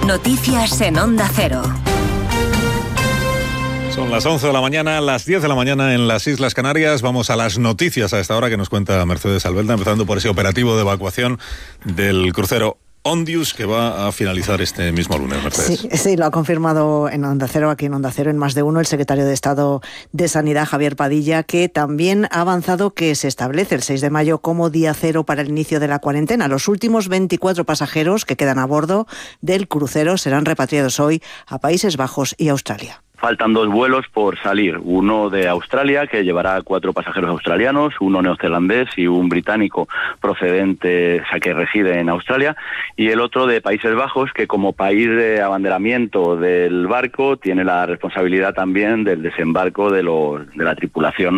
Noticias en Onda Cero. Son las 11 de la mañana, las 10 de la mañana en las Islas Canarias. Vamos a las noticias a esta hora que nos cuenta Mercedes Albelda, empezando por ese operativo de evacuación del crucero Ondius, que va a finalizar este mismo lunes, Mercedes. Sí, lo ha confirmado en Onda Cero, aquí en Onda Cero, en Más de Uno, el secretario de Estado de Sanidad, Javier Padilla, que también ha avanzado que se establece el 6 de mayo como día cero para el inicio de la cuarentena. Los últimos 24 pasajeros que quedan a bordo del crucero serán repatriados hoy a Países Bajos y Australia. Faltan 2 vuelos por salir, uno de Australia, que llevará 4 pasajeros australianos, uno neozelandés y un británico procedente, o sea, que reside en Australia, y el otro de Países Bajos, que como país de abanderamiento del barco tiene la responsabilidad también del desembarco de la tripulación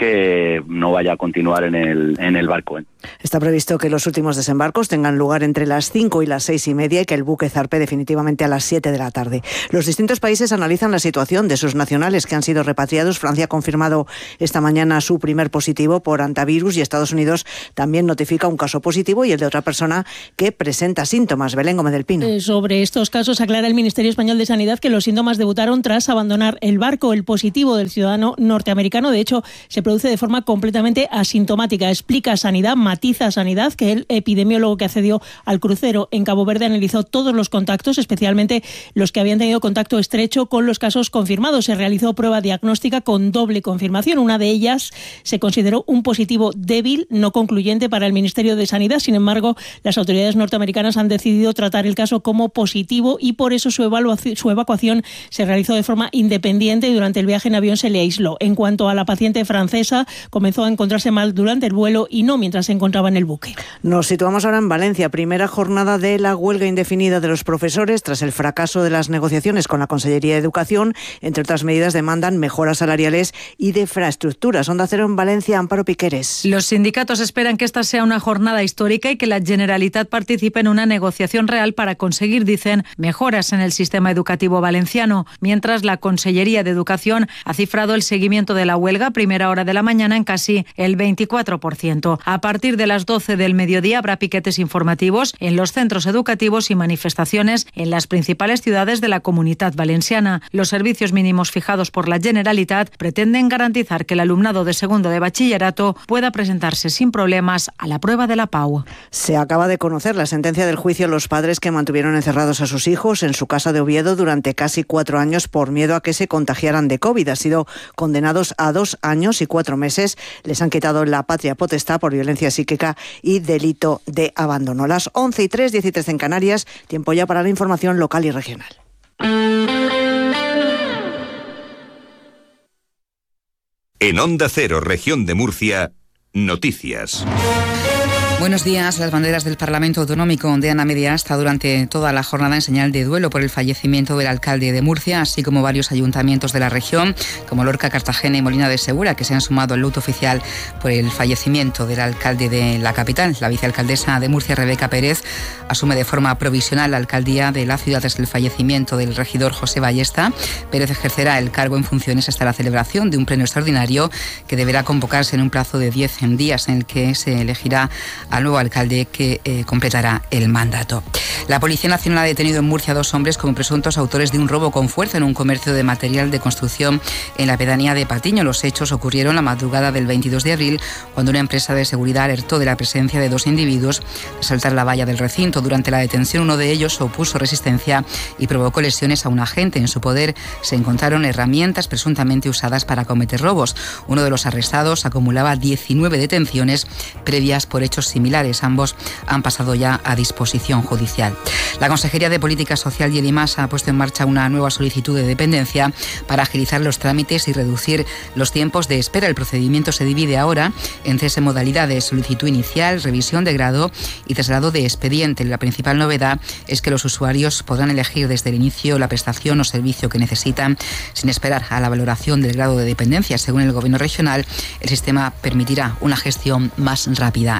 que no vaya a continuar en el barco. Está previsto que los últimos desembarcos tengan lugar entre las 5 y las 6:30 y que el buque zarpe definitivamente a las 7 de la tarde. Los distintos países analizan la situación de sus nacionales que han sido repatriados. Francia ha confirmado esta mañana su primer positivo por hantavirus y Estados Unidos también notifica un caso positivo y el de otra persona que presenta síntomas. Belén Gómez del Pino. Sobre estos casos aclara el Ministerio Español de Sanidad que los síntomas debutaron tras abandonar el barco. El positivo del ciudadano norteamericano, de hecho, se produce de forma completamente asintomática. Explica Sanidad, matiza Sanidad, que el epidemiólogo que accedió al crucero en Cabo Verde analizó todos los contactos, especialmente los que habían tenido contacto estrecho con los casos confirmados. Se realizó prueba diagnóstica con doble confirmación. Una de ellas se consideró un positivo débil, no concluyente para el Ministerio de Sanidad. Sin embargo, las autoridades norteamericanas han decidido tratar el caso como positivo y por eso su evacuación se realizó de forma independiente y durante el viaje en avión se le aisló. En cuanto a la paciente francesa, comenzó a encontrarse mal durante el vuelo y no mientras se encontraba en el buque. Nos situamos ahora en Valencia. Primera jornada de la huelga indefinida de los profesores tras el fracaso de las negociaciones con la Consellería de Educación. Entre otras medidas, demandan mejoras salariales y de infraestructuras. Onda Cero en Valencia, Amparo Piqueres. Los sindicatos esperan que esta sea una jornada histórica y que la Generalitat participe en una negociación real para conseguir, dicen, mejoras en el sistema educativo valenciano. Mientras, la Consellería de Educación ha cifrado el seguimiento de la huelga a primera hora de la mañana en casi el 24%. A partir de las 12 del mediodía habrá piquetes informativos en los centros educativos y manifestaciones en las principales ciudades de la Comunitat Valenciana. Los servicios mínimos fijados por la Generalitat pretenden garantizar que el alumnado de segundo de bachillerato pueda presentarse sin problemas a la prueba de la PAU. Se acaba de conocer la sentencia del juicio a los padres que mantuvieron encerrados a sus hijos en su casa de Oviedo durante casi 4 años por miedo a que se contagiaran de COVID. Han sido condenados a 2 años y 4 meses. Les han quitado la patria potestad por violencia psíquica y delito de abandono. Las 11:03, 13 en Canarias. Tiempo ya para la información local y regional. En Onda Cero, Región de Murcia, noticias. Buenos días. Las banderas del Parlamento Autonómico ondean a media asta durante toda la jornada en señal de duelo por el fallecimiento del alcalde de Murcia, así como varios ayuntamientos de la región, como Lorca, Cartagena y Molina de Segura, que se han sumado al luto oficial por el fallecimiento del alcalde de la capital. La vicealcaldesa de Murcia, Rebeca Pérez, asume de forma provisional la alcaldía de la ciudad tras el fallecimiento del regidor José Ballesta. Pérez ejercerá el cargo en funciones hasta la celebración de un pleno extraordinario que deberá convocarse en un plazo de 10 días, en el que se elegirá al nuevo alcalde que completará el mandato. La Policía Nacional ha detenido en Murcia a 2 hombres como presuntos autores de un robo con fuerza en un comercio de material de construcción en la pedanía de Patiño. Los hechos ocurrieron la madrugada del 22 de abril, cuando una empresa de seguridad alertó de la presencia de 2 individuos al saltar la valla del recinto. Durante la detención, uno de ellos opuso resistencia y provocó lesiones a un agente. En su poder se encontraron herramientas presuntamente usadas para cometer robos. Uno de los arrestados acumulaba 19 detenciones previas por hechos similares. Ambos han pasado ya a disposición judicial. La Consejería de Política Social y el IMAS ha puesto en marcha una nueva solicitud de dependencia para agilizar los trámites y reducir los tiempos de espera. El procedimiento se divide ahora en 3 modalidades: solicitud inicial, revisión de grado y traslado de expediente. La principal novedad es que los usuarios podrán elegir desde el inicio la prestación o servicio que necesitan sin esperar a la valoración del grado de dependencia. Según el Gobierno regional, el sistema permitirá una gestión más rápida y coordinada.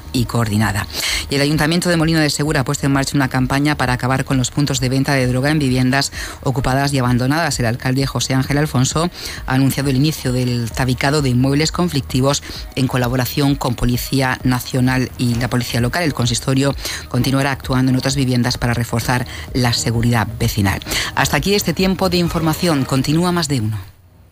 coordinada. Y el Ayuntamiento de Molino de Segura ha puesto en marcha una campaña para acabar con los puntos de venta de droga en viviendas ocupadas y abandonadas. El alcalde José Ángel Alfonso ha anunciado el inicio del tabicado de inmuebles conflictivos en colaboración con Policía Nacional y la Policía Local. El consistorio continuará actuando en otras viviendas para reforzar la seguridad vecinal. Hasta aquí este tiempo de información. Continúa Más de Uno.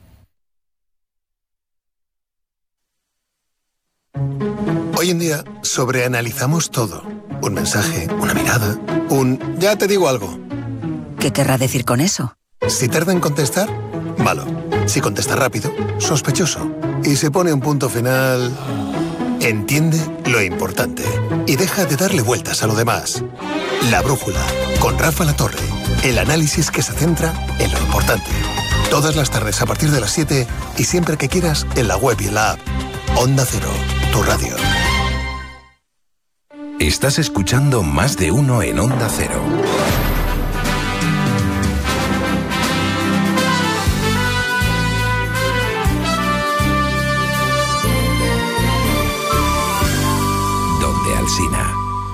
Hoy en día sobreanalizamos todo. Un mensaje, una mirada, ya te digo algo. ¿Qué querrá decir con eso? Si tarda en contestar, malo. Si contesta rápido, sospechoso. Y se pone un punto final... Entiende lo importante y deja de darle vueltas a lo demás. La Brújula, con Rafa Latorre. El análisis que se centra en lo importante. Todas las tardes a partir de las 7 y siempre que quieras en la web y en la app. Onda Cero, tu radio. Estás escuchando Más de Uno en Onda Cero. Donde Alsina.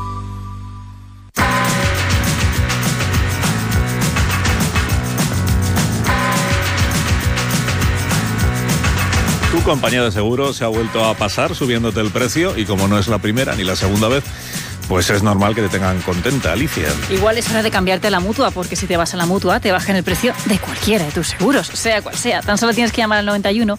Tu compañía de seguro se ha vuelto a pasar subiéndote el precio y como no es la primera ni la segunda vez, pues es normal que te tengan contenta, Alicia. Igual es hora de cambiarte a la Mutua, porque si te vas a la Mutua te bajan el precio de cualquiera de tus seguros, sea cual sea. Tan solo tienes que llamar al 91